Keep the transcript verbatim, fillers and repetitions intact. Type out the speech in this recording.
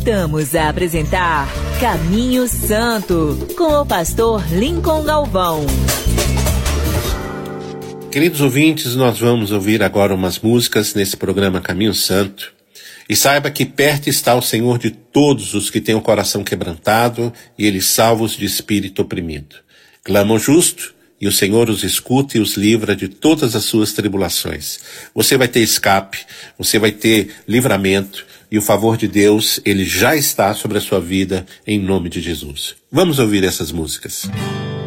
Voltamos a apresentar Caminho Santo, com o pastor Lincoln Galvão. Queridos ouvintes, nós vamos ouvir agora umas músicas nesse programa Caminho Santo. E saiba que perto está o Senhor de todos os que têm o coração quebrantado e Ele salva os de espírito oprimido. Clamam justo e o Senhor os escuta e os livra de todas as suas tribulações. Você vai ter escape, você vai ter livramento e o favor de Deus, Ele já está sobre a sua vida em nome de Jesus. Vamos ouvir essas músicas.